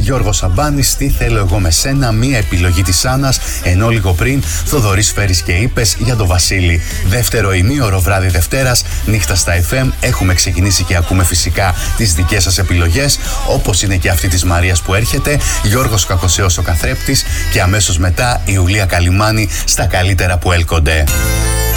Γιώργος Σαμπάνης, τι θέλω εγώ με σένα, μία επιλογή της Άννας, ενώ λίγο πριν Θοδωρής Φέρης και είπες για τον Βασίλη. Δεύτερο ημίωρο βράδυ Δευτέρας, νύχτα στα FM. Έχουμε ξεκινήσει και ακούμε φυσικά τις δικές σας επιλογές, όπως είναι και αυτή της Μαρίας που έρχεται, Γιώργος Κακοσέος ο καθρέπτης και αμέσως μετά η Ιουλία Καλυμάνη στα καλύτερα που έλκονται.